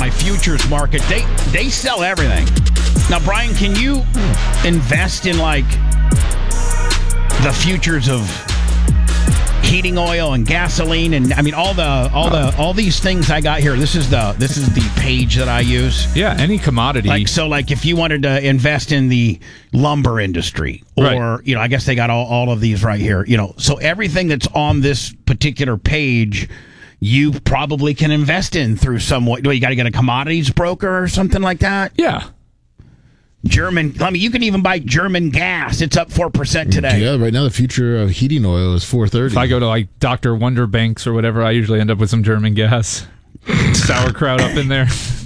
my futures market. They sell everything. Now, Brian, can you invest in like the futures of heating oil and gasoline and I mean all these things I got here? This is the page that I use. Yeah, any commodity. Like if you wanted to invest in the lumber industry or right. I guess they got all of these right here. So everything that's on this particular page you probably can invest in through some way. You got to get a commodities broker or something like that? Yeah. You can even buy German gas. It's up 4% today. Yeah, right now the future of heating oil is $4.30. If I go to like Dr. Wonderbanks or whatever, I usually end up with some German gas. Sauerkraut up in there.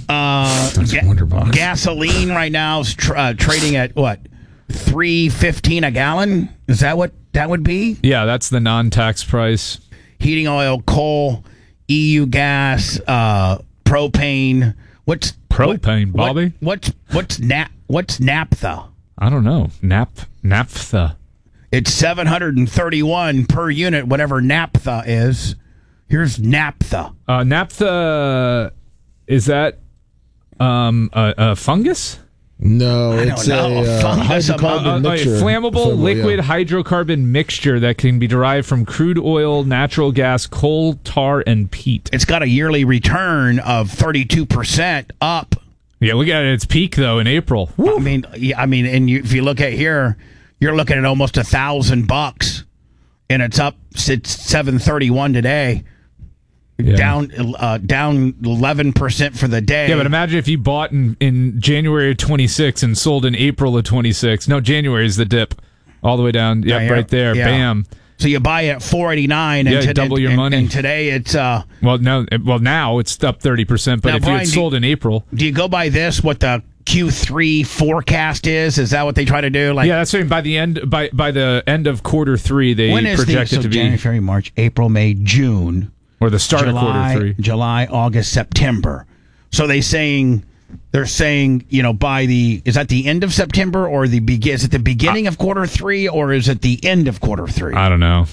Gasoline right now is trading at what? $3.15 a gallon? Is that what that would be? Yeah, that's the non-tax price. Heating oil, coal, EU gas, propane. What's propane, Bobby? What's naphtha? I don't know. Naphtha. It's $731 per unit, whatever naphtha is. Here's naphtha. Naphtha, is that a fungus? No, it's a fungus. hydrocarbon mixture. A flammable liquid hydrocarbon mixture that can be derived from crude oil, natural gas, coal, tar, and peat. It's got a yearly return of 32% up. Yeah, look at its peak though in April. Woo. And if you look at here, you're looking at almost $1,000, and it's up. It's $731 today. Yeah. Down 11% for the day. Yeah, but imagine if you bought in January of 26 and sold in April of 26. No, January is the dip, all the way down. Yep, right there. Yeah. Bam. So you buy it at $4.89, and double your money. And today it's now it's up 30%. But if you had sold in April, do you go by this? What the Q3 forecast is? Is that what they try to do? Yeah, that's right. By the end of quarter three, they project it to be January, February, March, April, May, June. Or the start of quarter three. July, August, September. So they're saying, is that the end of September or is it the beginning of quarter three or is it the end of quarter three? I don't know.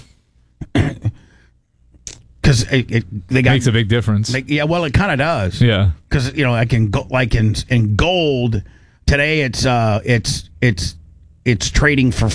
Because makes a big difference. It kind of does. Yeah. Because in gold today, it's trading for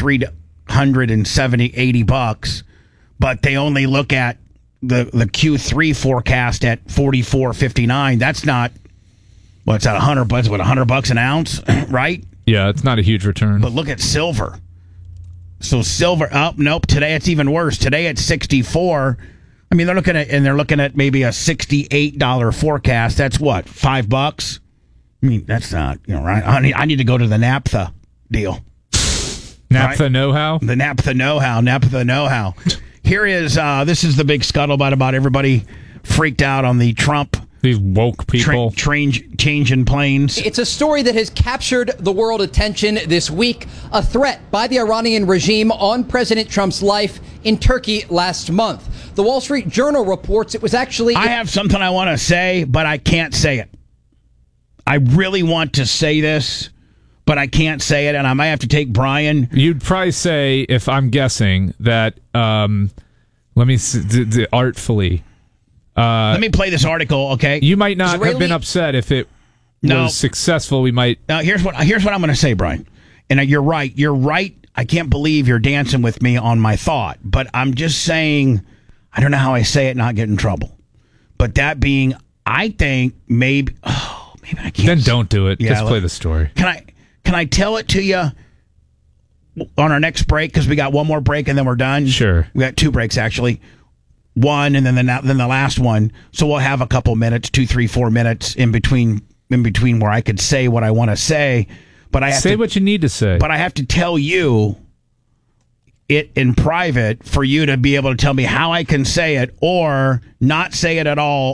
$4,370-$4,380, but they only look at the Q3 forecast at $44.59. That's not what's at $100. What, $100 an ounce, right? Yeah, it's not a huge return. But look at silver. So silver nope. Today it's even worse. Today it's 64. I mean, they're looking at maybe a $68 forecast. That's what, $5? I mean, that's not right. I need to go to the naphtha deal. Naphtha right? know-how. The naphtha know-how. Here is this is the big scuttlebutt about everybody freaked out on the Trump. These woke people. Change in planes. It's a story that has captured the world attention this week. A threat by the Iranian regime on President Trump's life in Turkey last month. The Wall Street Journal reports it was actually... I have something I want to say, but I can't say it. I really want to say this, but I can't say it, and I might have to take Brian. You'd probably say, if I'm guessing, that, let me see, artfully... let me play this article, okay? You might not have been upset if it was successful. We might... Now, here's what I'm going to say, Brian. And you're right. I can't believe you're dancing with me on my thought. But I'm just saying, I don't know how I say it, not get in trouble. But that being, I think maybe I can't. Then don't do it. Just play the story. Can I tell it to you on our next break? Because we got one more break and then we're done. Sure. We got 2 breaks, actually. One and then the last one. So we'll have a couple minutes, 2, 3, 4 minutes in between where I could say what I want to say. But I have say what you need to say. But I have to tell you it in private for you to be able to tell me how I can say it or not say it at all